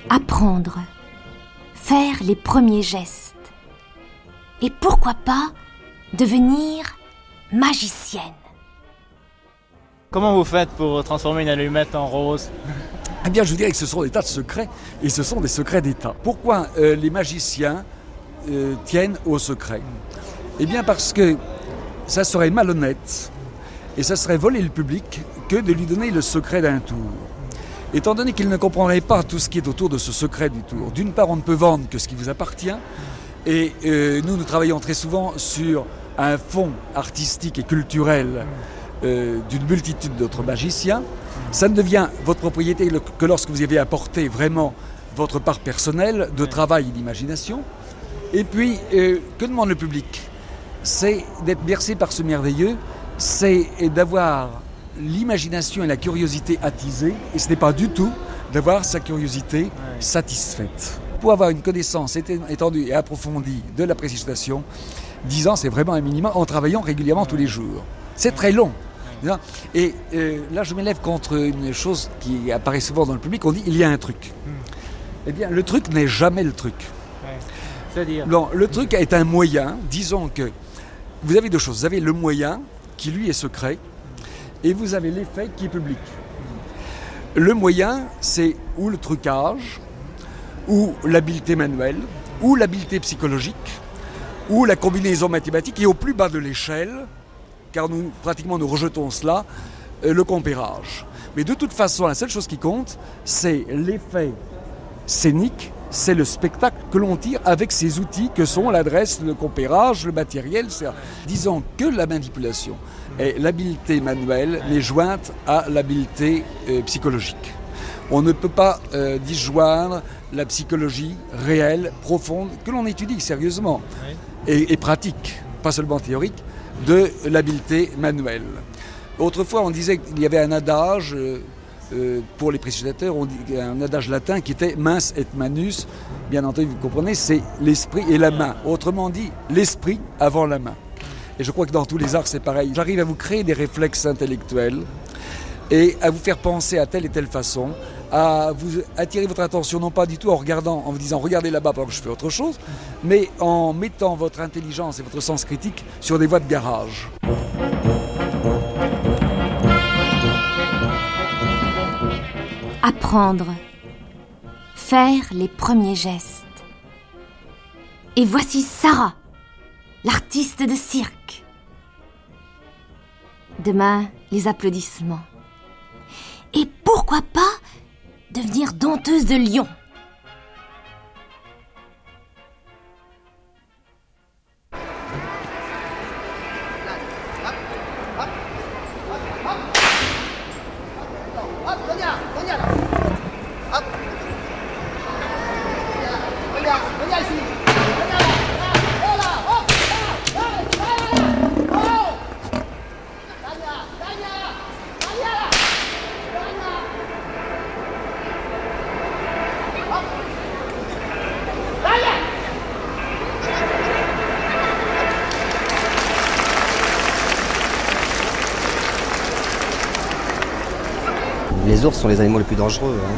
Apprendre, faire les premiers gestes. Et pourquoi pas devenir magicienne. Comment vous faites pour transformer une allumette en rose? Eh bien, je dirais que ce sont des tas de secrets, et ce sont des secrets d'État. Pourquoi les magiciens tiennent au secret? Eh bien, parce que ça serait malhonnête, et ça serait voler le public, que de lui donner le secret d'un tour. Étant donné qu'il ne comprendrait pas tout ce qui est autour de ce secret du tour, d'une part, on ne peut vendre que ce qui vous appartient, et nous travaillons très souvent sur un fond artistique et culturel d'une multitude d'autres magiciens. Ça ne devient votre propriété que lorsque vous y avez apporté vraiment votre part personnelle de travail et d'imagination. Et puis, que demande le public? C'est d'être bercé par ce merveilleux, c'est d'avoir l'imagination et la curiosité attisée, et ce n'est pas du tout d'avoir sa curiosité satisfaite. Pour avoir une connaissance étendue et approfondie de la prestigitation, 10 ans, c'est vraiment un minimum, en travaillant régulièrement tous les jours. C'est très long. Et là, je m'élève contre une chose qui apparaît souvent dans le public, on dit il y a un truc. Eh bien, le truc n'est jamais le truc. C'est-à-dire Non, le truc est un moyen, disons que vous avez deux choses. Vous avez le moyen, qui lui est secret, et vous avez l'effet qui est public. Le moyen, c'est ou le trucage, ou l'habileté manuelle, ou l'habileté psychologique, ou la combinaison mathématique, et au plus bas de l'échelle, car nous rejetons cela, le compérage. Mais de toute façon, la seule chose qui compte, c'est l'effet scénique, c'est le spectacle que l'on tire avec ces outils que sont l'adresse, le compérage, le matériel, etc. Disons que la manipulation et l'habileté manuelle n'est jointe à l'habileté psychologique. On ne peut pas disjoindre la psychologie réelle, profonde, que l'on étudie sérieusement et pratique, pas seulement théorique, de l'habileté manuelle. Autrefois, on disait qu'il y avait un adage pour les prestigitateurs, un adage latin qui était mens et manus. Bien entendu, vous comprenez, c'est l'esprit et la main. Autrement dit, l'esprit avant la main. Et je crois que dans tous les arts, c'est pareil. J'arrive à vous créer des réflexes intellectuels et à vous faire penser à telle et telle façon, à vous attirer votre attention, non pas du tout en regardant, en vous disant regardez là-bas pendant que je fais autre chose, mais en mettant votre intelligence et votre sens critique sur des voies de garage. Apprendre, faire les premiers gestes. Et voici Sarah, l'artiste de cirque. Demain, les applaudissements. Et pourquoi pas devenir dompteuse de lions? Les ours sont les animaux les plus dangereux.